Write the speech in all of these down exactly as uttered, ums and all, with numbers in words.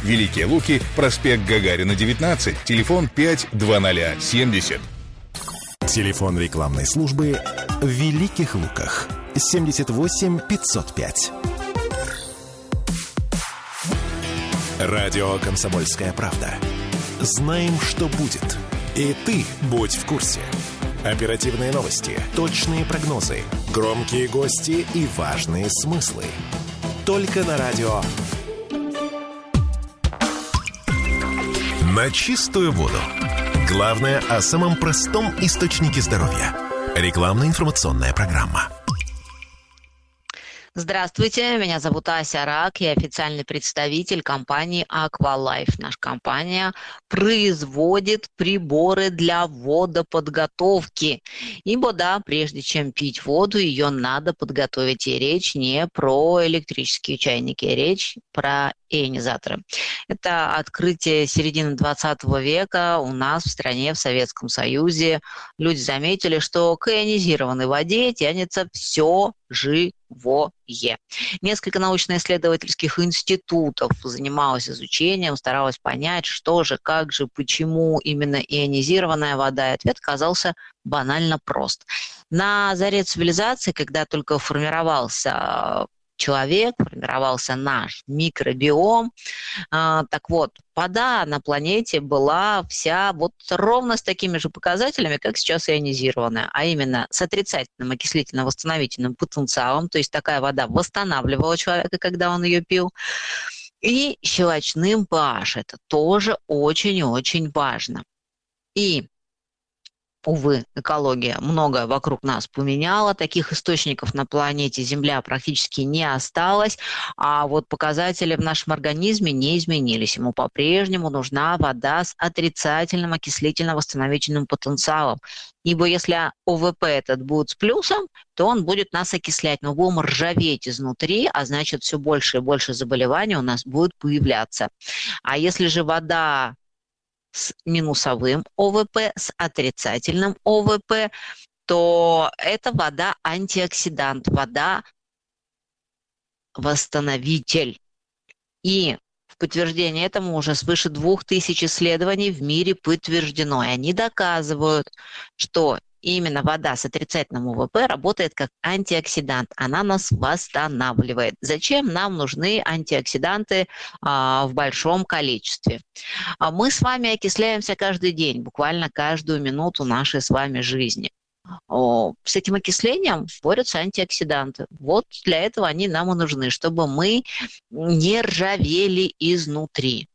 Великие Луки, проспект Гагарина, девятнадцать, телефон пять двадцать семьдесят. Телефон рекламной службы в Великих Луках семьдесят восемь пятьсот пять. Радио «Комсомольская правда». Знаем, что будет. И ты будь в курсе. Оперативные новости, точные прогнозы, громкие гости и важные смыслы. Только на радио «На чистую воду». Главное о самом простом источнике здоровья. Рекламно-информационная программа. Здравствуйте, меня зовут Ася Рак, я официальный представитель компании Aqualife. Наша компания производит приборы для водоподготовки. Ибо да, прежде чем пить воду, ее надо подготовить. И речь не про электрические чайники, речь про ионизаторы. Это открытие середины двадцатого века у нас в стране, в Советском Союзе. Люди заметили, что к ионизированной воде тянется все живое. Несколько научно-исследовательских институтов занималось изучением, старалось понять, что же, как же, почему именно ионизированная вода. И ответ оказался банально прост. На заре цивилизации, когда только формировался человек, формировался наш микробиом. А, так вот, вода на планете была вся вот ровно с такими же показателями, как сейчас ионизированная, а именно с отрицательным окислительно-восстановительным потенциалом, то есть такая вода восстанавливала человека, когда он ее пил, и щелочным pH. Это тоже очень и очень важно. И увы, экология многое вокруг нас поменяла, таких источников на планете Земля практически не осталось, а вот показатели в нашем организме не изменились. Ему по-прежнему нужна вода с отрицательным окислительно-восстановительным потенциалом. Ибо если ОВП этот будет с плюсом, то он будет нас окислять, мы будем ржаветь изнутри, а значит все больше и больше заболеваний у нас будет появляться. А если же вода с минусовым ОВП, с отрицательным ОВП, то это вода-антиоксидант, вода-восстановитель. И в подтверждение этому уже свыше двух тысяч исследований в мире подтверждено. И они доказывают, что именно вода с отрицательным ОВП работает как антиоксидант. Она нас восстанавливает. Зачем нам нужны антиоксиданты а, в большом количестве? А мы с вами окисляемся каждый день, буквально каждую минуту нашей с вами жизни. О, с этим окислением борются антиоксиданты. Вот для этого они нам и нужны, чтобы мы не ржавели изнутри.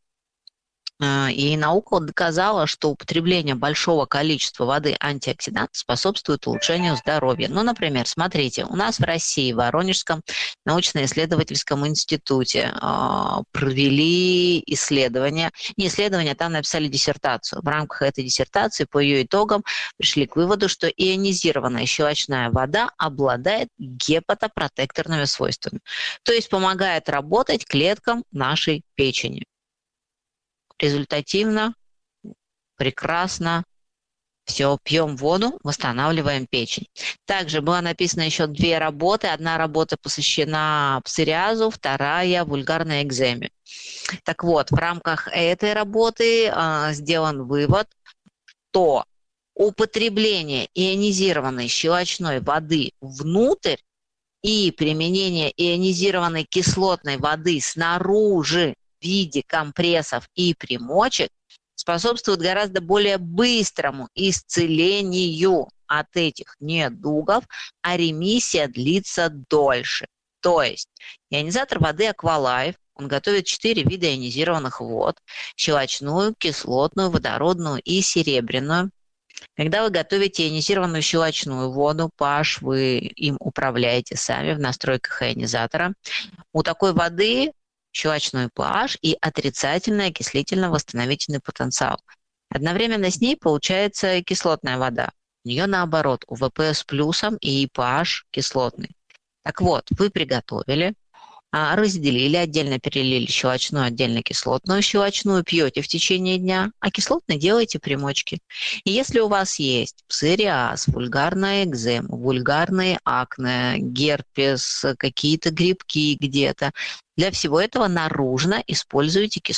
И наука доказала, что употребление большого количества воды антиоксидантов способствует улучшению здоровья. Ну, например, смотрите, у нас в России, в Воронежском научно-исследовательском институте э, провели исследования. Не исследования, там написали диссертацию. В рамках этой диссертации по ее итогам пришли к выводу, что ионизированная щелочная вода обладает гепатопротекторными свойствами. То есть помогает работать клеткам нашей печени. Результативно, прекрасно, все, пьем воду, восстанавливаем печень. Также было написано еще две работы. Одна работа посвящена псориазу, вторая вульгарной экземе. Так вот, в рамках этой работы э, сделан вывод, что употребление ионизированной щелочной воды внутрь и применение ионизированной кислотной воды снаружи в виде компрессов и примочек способствует гораздо более быстрому исцелению от этих недугов, а ремиссия длится дольше. То есть ионизатор воды Aqualife, он готовит четыре вида ионизированных вод: щелочную, кислотную, водородную и серебряную. Когда вы готовите ионизированную щелочную воду, pH вы им управляете сами в настройках ионизатора. У такой воды щелочной pH и отрицательный окислительно-восстановительный потенциал. Одновременно с ней получается кислотная вода. У нее наоборот, УВП с плюсом и pH кислотный. Так вот, вы приготовили, разделили, отдельно перелили щелочную, отдельно кислотную. Щелочную пьете в течение дня, а кислотной делаете примочки. И если у вас есть псориаз, вульгарная экзема, вульгарные акне, герпес, какие-то грибки где-то, для всего этого наружно используйте кислотную.